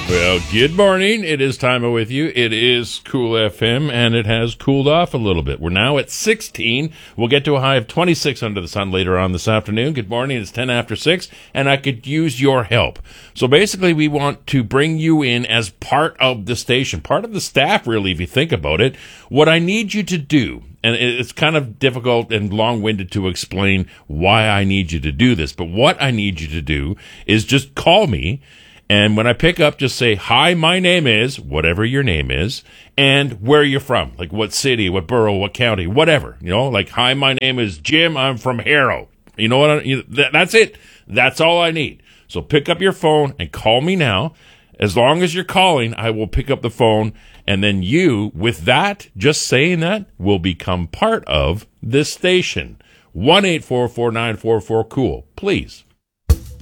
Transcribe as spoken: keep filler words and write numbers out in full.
Well, good morning. It is Time with you. It is Cool F M, and it has cooled off a little bit. We're now at sixteen. We'll get to a high of twenty-six under the sun later on this afternoon. Good morning. It's ten after six, and I could use your help. So basically, we want to bring you in as part of the station, part of the staff, really, if you think about it. What I need you to do, and it's kind of difficult and long-winded to explain why I need you to do this, but what I need you to do is just call me. And when I pick up, just say, hi, my name is, whatever your name is, and where you're from. Like what city, what borough, what county, whatever. You know, like, hi, my name is Jim. I'm from Harrow. You know what? I, you, that, that's it. That's all I need. So pick up your phone and call me now. As long as you're calling, I will pick up the phone. And then you, with that, just saying that, will become part of this station. one eight four four nine four four cool. Please.